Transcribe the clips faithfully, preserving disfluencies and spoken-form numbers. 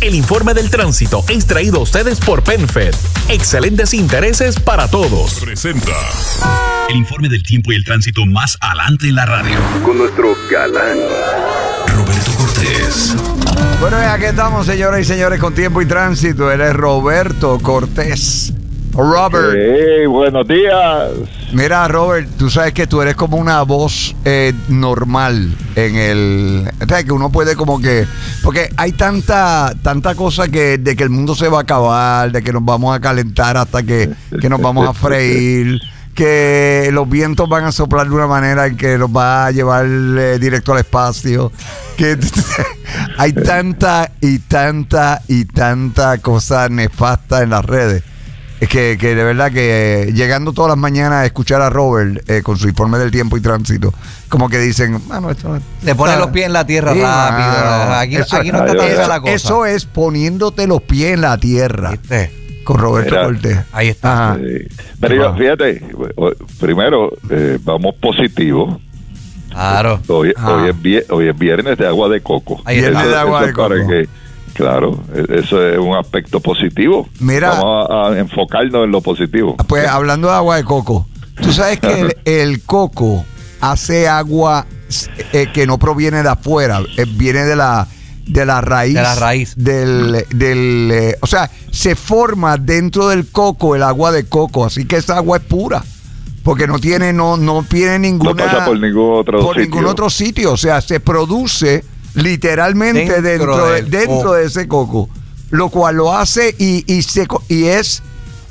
El informe del tránsito es traído a ustedes por PenFed. Excelentes intereses para todos. Presenta el informe del tiempo y el tránsito más adelante en la radio. Con nuestro galán Roberto Cortés. Bueno, y aquí estamos, señoras y señores, con tiempo y tránsito. Él es Roberto Cortés. Robert. Hey, buenos días. Mira, Robert, tú sabes que tú eres como una voz eh, normal en el... O sea, que uno puede como que... Porque hay tanta tanta cosa que de que el mundo se va a acabar, de que nos vamos a calentar hasta que, que nos vamos a freír, que los vientos van a soplar de una manera en que nos va a llevar eh, directo al espacio. Que hay tanta y tanta y tanta cosa nefasta en las redes. Es que, que de verdad que eh, llegando todas las mañanas a escuchar a Robert eh, con su informe del tiempo y tránsito, como que dicen, mano, esto no, le pone los pies en la tierra sí, rápido. Mano, aquí, eso, aquí no está tan fea la cosa. Eso es poniéndote los pies en la tierra. ¿Viste? Con Roberto Mira, Cortés. Ahí está. Sí. Pero yo, fíjate, primero, eh, vamos positivo. Claro. Hoy, ah. hoy, es vier, hoy es viernes de agua de coco. Ahí viernes eso, de agua eso de coco. Para que, claro, eso es un aspecto positivo. Mira, vamos a, a enfocarnos en lo positivo. Pues hablando de agua de coco, tú sabes que el, el coco hace agua eh, que no proviene de afuera, eh, viene de la de la raíz, de la raíz. del, del eh, o sea, se forma dentro del coco el agua de coco, así que esa agua es pura. Porque no tiene, no, no tiene ninguna. No pasa por ningún otro por sitio. ningún otro sitio. O sea, se produce literalmente dentro, dentro, de, dentro de ese coco. Lo cual lo hace y, y, se, y es.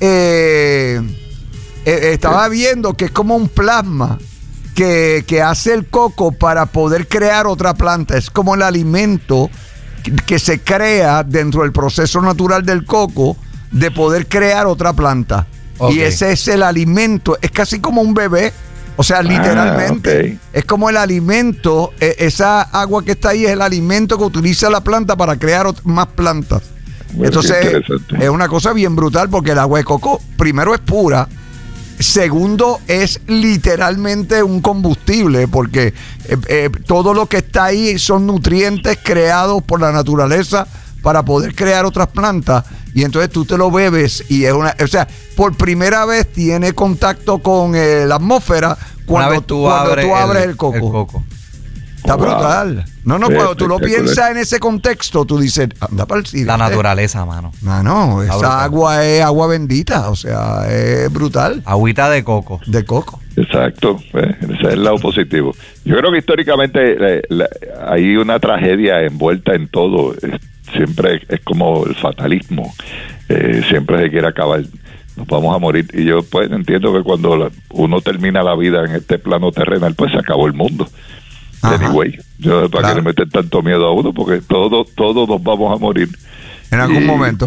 Eh, eh, estaba viendo que es como un plasma que, que hace el coco para poder crear otra planta. Es como el alimento que, que se crea dentro del proceso natural del coco de poder crear otra planta. Okay. Y ese es el alimento, es casi como un bebé, o sea, literalmente, ah, okay. Es como el alimento, esa agua que está ahí es el alimento que utiliza la planta para crear más plantas. Muy Entonces, es una cosa bien brutal porque el agua de coco, primero es pura, segundo es literalmente un combustible porque eh, eh, todo lo que está ahí son nutrientes creados por la naturaleza para poder crear otras plantas y entonces tú te lo bebes y es una, o sea, por primera vez tiene contacto con eh, la atmósfera cuando tú, cuando abres, tú abres el, el, coco. el coco. Está wow. brutal. No, no, sí, cuando tú lo piensas en ese contexto, tú dices, anda para el cine. La naturaleza, mano. No, no, esa brutal. agua es agua bendita, o sea, es brutal. Agüita de coco. De coco. Exacto, eh, ese es el lado positivo. Yo creo que históricamente eh, la, hay una tragedia envuelta en todo. Eh, siempre es como el fatalismo, eh, siempre se quiere acabar, nos vamos a morir, y yo pues entiendo que cuando la, uno termina la vida en este plano terrenal, pues se acabó el mundo. Ajá. Anyway, yo para claro. que le meten tanto miedo a uno, porque todos todos nos vamos a morir en algún y, momento.